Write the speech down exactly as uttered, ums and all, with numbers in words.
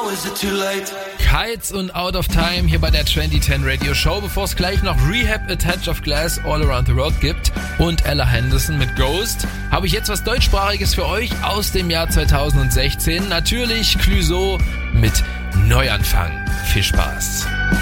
Kites und Out of Time hier bei der zwanzig zehn Radio Show, bevor es gleich noch Rehab, A Touch of Glass, All Around the World gibt und Ella Henderson mit Ghost, habe ich jetzt was deutschsprachiges für euch aus dem Jahr zweitausendsechzehn. Natürlich Clouseau mit Neuanfang. Viel Spaß.